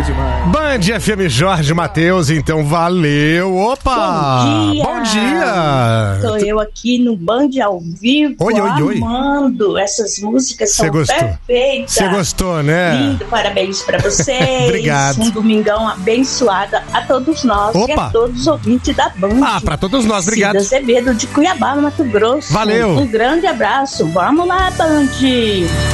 demais. Band FM Jorge Mateus, então valeu. Opa! Bom dia! Tô eu aqui no Band ao vivo, amando essas músicas, são perfeitas. Você gostou, né? Lindo, parabéns pra vocês. Obrigado. Um domingão abençoado a todos nós e a todos os ouvintes da Band. Pra todos nós, obrigado. Cida Azevedo de Cuiabá, Mato Grosso. Valeu. Um grande abraço. Vamos lá, Band!